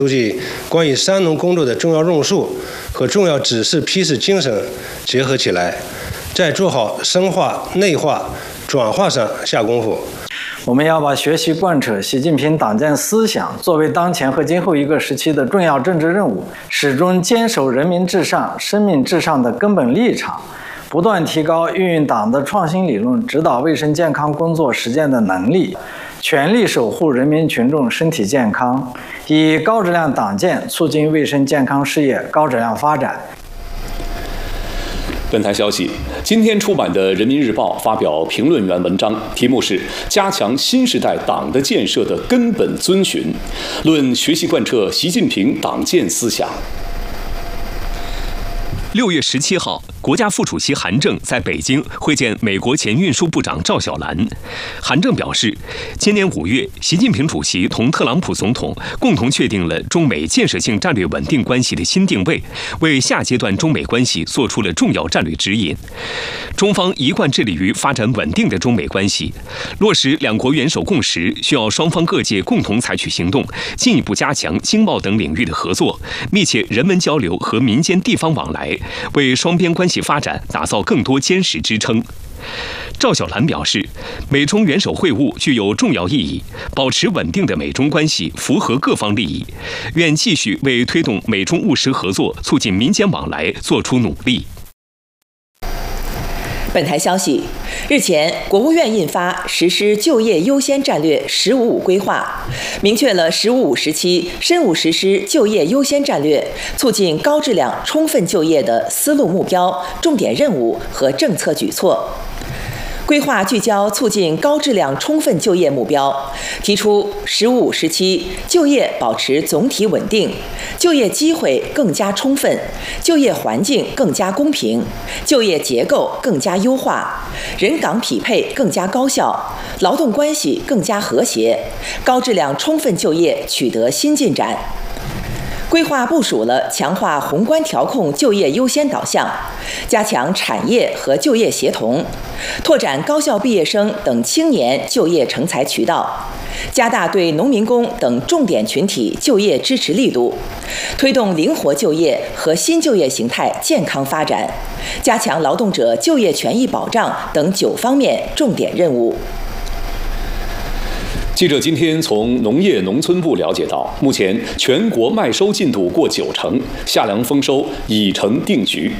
书记关于三农工作的重要论述和重要指示批示精神结合起来，在做好深化、内化、转化上下功夫。 我们要把学习贯彻习近平党建思想作为当前和今后一个时期的重要政治任务，始终坚守人民至上、生命至上的根本立场，不断提高运用党的创新理论指导卫生健康工作实践的能力，全力守护人民群众身体健康，以高质量党建促进卫生健康事业高质量发展。 本台消息，今天出版的《人民日报》发表评论员文章，题目是“加强新时代党的建设的根本遵循”，论学习贯彻习近平党建思想。6月17号，国家副主席韩正在北京会见美国前运输部长赵小兰。韩正表示，今年5月，习近平主席同特朗普总统共同确定了中美建设性战略稳定关系的新定位，为下阶段中美关系做出了重要战略指引。中方一贯致力于发展稳定的中美关系，落实两国元首共识，需要双方各界共同采取行动，进一步加强经贸等领域的合作，密切人文交流和民间地方往来，为双边关系发展打造更多坚实支撑。赵小兰表示，美中元首会晤具有重要意义，保持稳定的美中关系符合各方利益，愿继续为推动美中务实合作、促进民间往来做出努力。 本台消息，日前，国务院印发实施就业优先战略“十五五”规划，明确了“十五五”时期深入实施就业优先战略，促进高质量充分就业的思路目标、重点任务和政策举措。规划聚焦促进高质量充分就业目标，提出“十五五”时期就业保持总体稳定，就业机会更加充分，就业环境更加公平，就业结构更加优化，人岗匹配更加高效，劳动关系更加和谐，高质量充分就业取得新进展。规划部署了强化宏观调控就业优先导向，加强产业和就业协同，拓展高校毕业生等青年就业成才渠道，加大对农民工等重点群体就业支持力度，推动灵活就业和新就业形态健康发展，加强劳动者就业权益保障等9方面重点任务。 记者今天从农业农村部了解到，目前全国麦收进度过90%，夏粮丰收已成定局。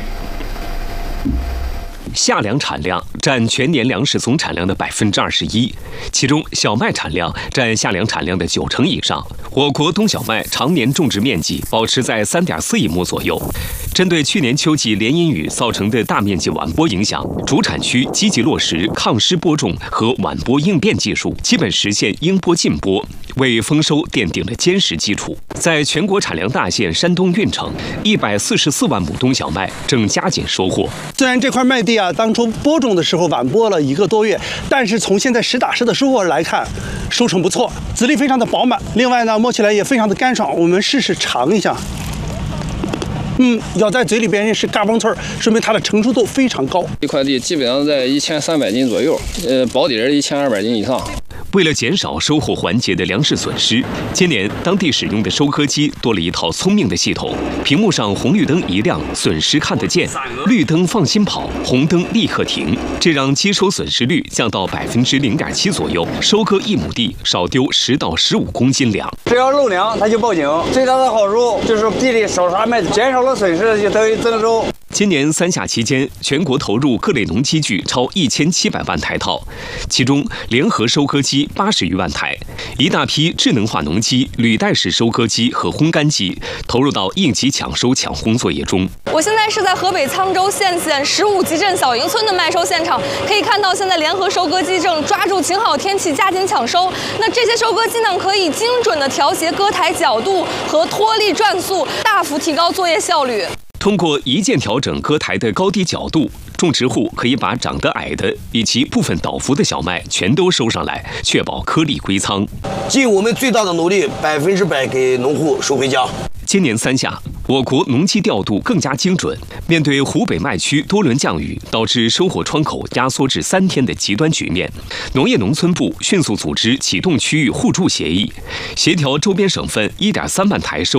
夏粮产量占全年粮食总产量的21%，其中小麦产量占夏粮产量的90%以上。我国冬小麦常年种植面积保持在3.4亿亩左右。针对去年秋季连阴雨造成的大面积晚播影响，主产区积极落实抗湿播种和晚播应变技术，基本实现应播尽播，为丰收奠定了坚实基础。在全国产粮大县山东运城，144万亩冬小麦正加紧收获。 虽然这块麦地当初播种的时候晚播了1个多月，但是从现在实打实的收获来看，收成不错，籽粒非常的饱满。另外呢，摸起来也非常的干爽。我们试试尝一下。咬在嘴里边是嘎嘣脆，说明它的成熟度非常高。 这块地基本上在1300斤左右，保底是1200斤以上。 为了减少收获环节的粮食损失，今年当地使用的收割机多了一套聪明的系统，屏幕上红绿灯一亮，损失看得见，绿灯放心跑，红灯立刻停，这让机收损失率降到0.7%左右，收割1亩地少丢10到15公斤粮。 只要漏粮，它就报警。最大的好处就是地里少杀麦子，减少了损失，就等于增收。 今年3夏期间，全国投入各类农机具超1700万台套，其中联合收割机80余万台，一大批智能化农机、履带式收割机和烘干机投入到应急抢收抢烘作业中。 我现在是在河北沧州县15集镇小营村的麦收现场，可以看到现在联合收割机正抓住晴好天气加紧抢收。那这些收割机呢，可以精准地调节割台角度和脱粒转速，大幅提高作业效率。 通过一键调整割台的高低角度，种植户可以把长得矮的以及部分倒伏的小麦全都收上来，确保颗粒归仓。 尽我们最大的努力，100%给农户收回家。 今年3夏，我国农机调度更加精准。面对湖北麦区多轮降雨导致收获窗口压缩至3天的极端局面，农业农村部迅速组织启动区域互助协议，协调周边省份1.3万台收